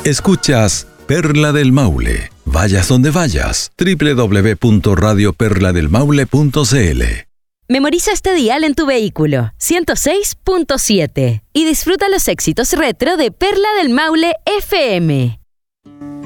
Escuchas Perla del Maule. Vayas donde vayas. www.radioperladelmaule.cl. Memoriza este dial en tu vehículo, 106.7, y disfruta los éxitos retro de Perla del Maule FM.